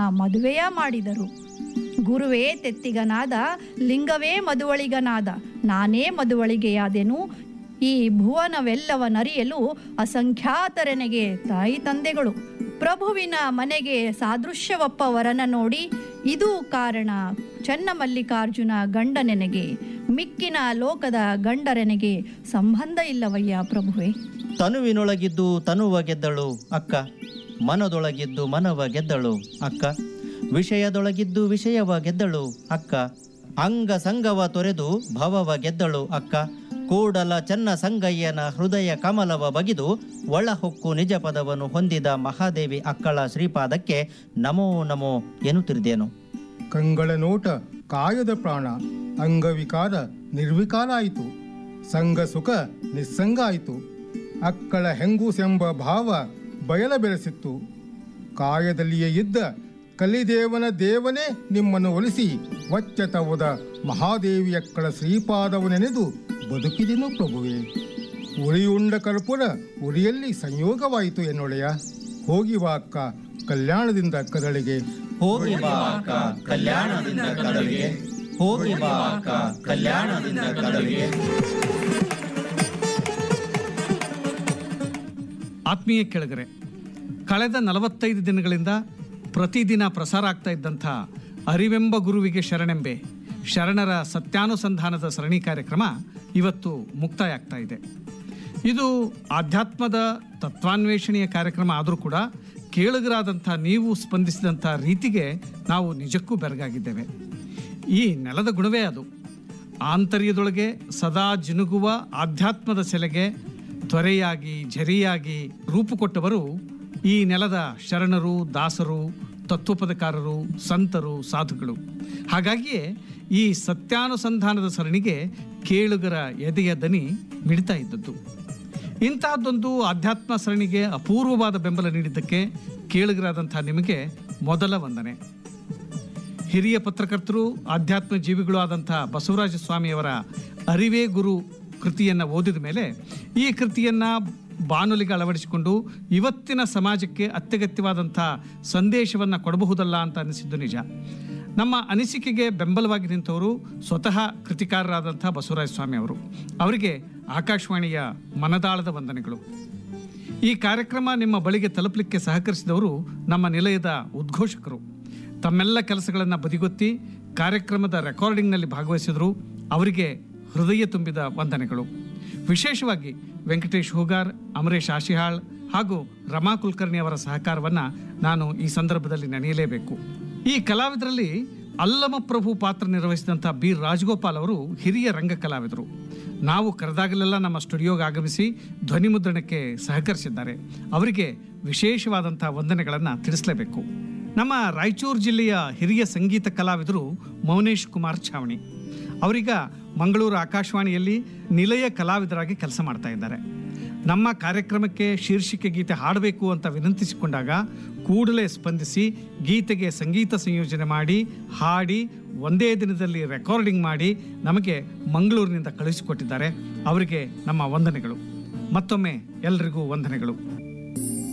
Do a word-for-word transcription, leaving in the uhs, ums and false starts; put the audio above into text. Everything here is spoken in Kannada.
ಮದುವೆಯ ಮಾಡಿದರು. ಗುರುವೇ ತೆತ್ತಿಗನಾದ, ಲಿಂಗವೇ ಮದುವಳಿಗನಾದ, ನಾನೇ ಮದುವಳಿಗೆಯಾದೆನು. ಈ ಭುವನವೆಲ್ಲವನರಿಯಲು ಅಸಂಖ್ಯಾತರೆನೆಗೆ ತಾಯಿ ತಂದೆಗಳು. ಪ್ರಭುವಿನ ಮನೆಗೆ ಸಾದೃಶ್ಯವಪ್ಪ ವರನ ನೋಡಿ, ಇದು ಕಾರಣ ಚನ್ನಮಲ್ಲಿಕಾರ್ಜುನ ಗಂಡನೆನಗೆ. ಮಿಕ್ಕಿನ ಲೋಕದ ಗಂಡರೆನೆಗೆ ಸಂಬಂಧ ಇಲ್ಲವಯ್ಯ ಪ್ರಭುವೆ. ತನುವಿನೊಳಗಿದ್ದು ತನುವ ಗೆದ್ದಳು ಅಕ್ಕ, ಮನದೊಳಗಿದ್ದು ಮನವ ಗೆದ್ದಳು ಅಕ್ಕ, ವಿಷಯದೊಳಗಿದ್ದು ವಿಷಯವ ಗೆದ್ದಳು ಅಕ್ಕ, ಅಂಗ ಸಂಗವ ತೊರೆದು ಭವವ ಗೆದ್ದಳು ಅಕ್ಕ, ಕೂಡಲ ಚನ್ನ ಸಂಗಯ್ಯನ ಹೃದಯ ಕಮಲವ ಬಗಿದು ಒಳಹೊಕ್ಕು ನಿಜ ಪದವನ್ನು ಹೊಂದಿದ ಮಹಾದೇವಿ ಅಕ್ಕಳ ಶ್ರೀಪಾದಕ್ಕೆ ನಮೋ ನಮೋ ಎನ್ನುತ್ತಿರುತ್ತೇನು. ಕಂಗಳ ನೋಟ ಕಾಯದ ಪ್ರಾಣ, ಅಂಗವಿಕಾರ ನಿರ್ವಿಕಾರ ಆಯಿತು, ಸಂಗ ಸುಖ ನಿಸ್ಸಂಗ ಆಯಿತು, ಅಕ್ಕಳ ಹೆಂಗೂಸೆಂಬ ಭಾವ ಬಯಲ ಬೆಳೆಸಿತ್ತು. ಕಾಯದಲ್ಲಿಯೇ ಇದ್ದ ಕಲಿದೇವನ ದೇವನೇ ನಿಮ್ಮನ್ನು ಒಲಿಸಿ ವಚ್ಚತವದ ಮಹಾದೇವಿಯಕ್ಕಳ ಶ್ರೀಪಾದವನೆನೆದು ಬದುಕಿದೆನು ಪ್ರಭುವೆ. ಉರಿಯುಂಡ ಕರ್ಪೂರ ಉರಿಯಲ್ಲಿ ಸಂಯೋಗವಾಯಿತು ಎನ್ನೊಳೆಯ. ಹೋಗಿ ಬಾ ಅಕ್ಕ ಕಲ್ಯಾಣದಿಂದ ಕದಳಿಗೆ, ಹೋಗಿ ಬಾ ಅಕ್ಕ ಕಲ್ಯಾಣದಿಂದ ಕದಳಿಗೆ, ಹೋಗಿ ಬಾ ಅಕ್ಕ ಕಲ್ಯಾಣದಿಂದ ಕದಳಿಗೆ. ಆತ್ಮೀಯ ಕೆಳಗರೆ, ಕಳೆದ ನಲವತ್ತೈದು ದಿನಗಳಿಂದ ಪ್ರತಿದಿನ ಪ್ರಸಾರ ಆಗ್ತಾ ಇದ್ದಂಥ ಅರಿವೆಂಬ ಗುರುವಿಗೆ ಶರಣೆಂಬೆ ಶರಣರ ಸತ್ಯಾನುಸಂಧಾನದ ಸರಣಿ ಕಾರ್ಯಕ್ರಮ ಇವತ್ತು ಮುಕ್ತಾಯ ಆಗ್ತಾ ಇದೆ. ಇದು ಆಧ್ಯಾತ್ಮದ ತತ್ವಾನ್ವೇಷಣೆಯ ಕಾರ್ಯಕ್ರಮ ಆದರೂ ಕೂಡ ಕೇಳುಗರಾದಂಥ ನೀವು ಸ್ಪಂದಿಸಿದಂಥ ರೀತಿಗೆ ನಾವು ನಿಜಕ್ಕೂ ಬೆರಗಾಗಿದ್ದೇವೆ. ಈ ನೆಲದ ಗುಣವೇ ಅದು. ಆಂತರ್ಯದೊಳಗೆ ಸದಾ ಜಿನುಗುವ ಆಧ್ಯಾತ್ಮದ ಸೆಲೆಗೆ ತ್ವರೆಯಾಗಿ ಝರಿಯಾಗಿ ರೂಪು ಕೊಟ್ಟವರು ಈ ನೆಲದ ಶರಣರು, ದಾಸರು, ತತ್ವಪದಕಾರರು, ಸಂತರು, ಸಾಧುಗಳು. ಹಾಗಾಗಿಯೇ ಈ ಸತ್ಯಾನುಸಂಧಾನದ ಸರಣಿಗೆ ಕೇಳುಗರ ಎದೆಯ ದನಿ ಮಿಡಿತಾ ಇದ್ದದ್ದು. ಇಂತಹದ್ದೊಂದು ಆಧ್ಯಾತ್ಮ ಸರಣಿಗೆ ಅಪೂರ್ವವಾದ ಬೆಂಬಲ ನೀಡಿದ್ದಕ್ಕೆ ಕೇಳುಗರಾದಂಥ ನಿಮಗೆ ಮೊದಲ ವಂದನೆ. ಹಿರಿಯ ಪತ್ರಕರ್ತರು, ಆಧ್ಯಾತ್ಮ ಜೀವಿಗಳು ಆದಂಥ ಬಸವರಾಜ ಸ್ವಾಮಿಯವರ ಅರಿವೇ ಗುರು ಕೃತಿಯನ್ನು ಓದಿದ ಮೇಲೆ ಈ ಕೃತಿಯನ್ನು ಬಾನುಲಿಗೆ ಅಳವಡಿಸಿಕೊಂಡು ಇವತ್ತಿನ ಸಮಾಜಕ್ಕೆ ಅತ್ಯಗತ್ಯವಾದಂಥ ಸಂದೇಶವನ್ನು ಕೊಡಬಹುದಲ್ಲ ಅಂತ ಅನಿಸಿದ್ದು ನಿಜ. ನಮ್ಮ ಅನಿಸಿಕೆಗೆ ಬೆಂಬಲವಾಗಿ ನಿಂತವರು ಸ್ವತಃ ಕೃತಿಕಾರರಾದಂಥ ಬಸವರಾಜ ಸ್ವಾಮಿ ಅವರು. ಅವರಿಗೆ ಆಕಾಶವಾಣಿಯ ಮನದಾಳದ ವಂದನೆಗಳು. ಈ ಕಾರ್ಯಕ್ರಮ ನಿಮ್ಮ ಬಳಿಗೆ ತಲುಪಲಿಕ್ಕೆ ಸಹಕರಿಸಿದವರು ನಮ್ಮ ನಿಲಯದ ಉದ್ಘೋಷಕರು. ತಮ್ಮೆಲ್ಲ ಕೆಲಸಗಳನ್ನು ಬದಿಗೊತ್ತಿ ಕಾರ್ಯಕ್ರಮದ ರೆಕಾರ್ಡಿಂಗ್ನಲ್ಲಿ ಭಾಗವಹಿಸಿದರು. ಅವರಿಗೆ ಹೃದಯ ತುಂಬಿದ ವಂದನೆಗಳು. ವಿಶೇಷವಾಗಿ ವೆಂಕಟೇಶ್ ಹೂಗಾರ್, ಅಮರೇಶ್ ಆಶಿಹಾಳ್ ಹಾಗೂ ರಮಾ ಕುಲಕರ್ಣಿ ಅವರ ಸಹಕಾರವನ್ನು ನಾನು ಈ ಸಂದರ್ಭದಲ್ಲಿ ನೆನೆಯಲೇಬೇಕು. ಈ ಕಲಾವಿದರಲ್ಲಿ ಅಲ್ಲಮ ಪ್ರಭು ಪಾತ್ರ ನಿರ್ವಹಿಸಿದಂಥ ಬಿ ರಾಜಗೋಪಾಲ್ ಅವರು ಹಿರಿಯ ರಂಗ ಕಲಾವಿದರು. ನಾವು ಕರೆದಾಗಲೆಲ್ಲ ನಮ್ಮ ಸ್ಟುಡಿಯೋಗೆ ಆಗಮಿಸಿ ಧ್ವನಿ ಮುದ್ರಣಕ್ಕೆ ಸಹಕರಿಸಿದ್ದಾರೆ. ಅವರಿಗೆ ವಿಶೇಷವಾದಂಥ ವಂದನೆಗಳನ್ನು ತಿಳಿಸಲೇಬೇಕು. ನಮ್ಮ ರಾಯಚೂರು ಜಿಲ್ಲೆಯ ಹಿರಿಯ ಸಂಗೀತ ಕಲಾವಿದರು ಮೌನೇಶ್ ಕುಮಾರ್ ಛಾವಣಿ. ಅವರೀಗ ಮಂಗಳೂರು ಆಕಾಶವಾಣಿಯಲ್ಲಿ ನಿಲಯ ಕಲಾವಿದರಾಗಿ ಕೆಲಸ ಮಾಡ್ತಾ ಇದ್ದಾರೆ. ನಮ್ಮ ಕಾರ್ಯಕ್ರಮಕ್ಕೆ ಶೀರ್ಷಿಕೆ ಗೀತೆ ಹಾಡಬೇಕು ಅಂತ ವಿನಂತಿಸಿಕೊಂಡಾಗ ಕೂಡಲೇ ಸ್ಪಂದಿಸಿ ಗೀತೆಗೆ ಸಂಗೀತ ಸಂಯೋಜನೆ ಮಾಡಿ ಹಾಡಿ ಒಂದೇ ದಿನದಲ್ಲಿ ರೆಕಾರ್ಡಿಂಗ್ ಮಾಡಿ ನಮಗೆ ಮಂಗಳೂರಿನಿಂದ ಕಳುಹಿಸಿಕೊಟ್ಟಿದ್ದಾರೆ. ಅವರಿಗೆ ನಮ್ಮ ವಂದನೆಗಳು. ಮತ್ತೊಮ್ಮೆ ಎಲ್ರಿಗೂ ವಂದನೆಗಳು.